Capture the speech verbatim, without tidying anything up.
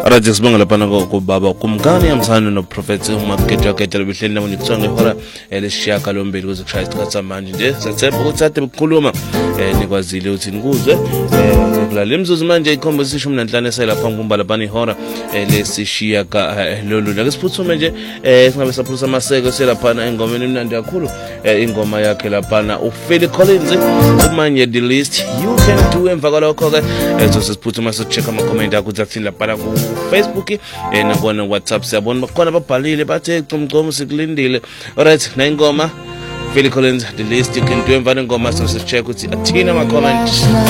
Alright, sibonga lapha kubaba kumkani yamsana no Prophet umakethe wakethe lebihleli nabo ngikuthanga ihora elishiyaka lombili kuze kushaya isikhathi samanje nje sathemba ukuthi ade ukukhuluma eh nikwazile ukuthi nikuzwe eh kulala imzuzu manje ikhomba isisho mina nhlane selapha ngumbala bani ihora lesishiyaka lolu la siphuthume nje eh singabe saphusa amaseko selapha engomeni emnandi kakhulu ingoma yakhe lapha uPhil Collins umanye the list you can do emva kwalokho ke sesiphuthuma socheck ama comment akho uzathini lapha ku Facebook eh nabona WhatsApp siyabona bakhona babhalile bathe cumcumu sikulindile. Alright, na ingoma Phil Collins the list you can do emva ngoma so check ukuthi athina ama comment.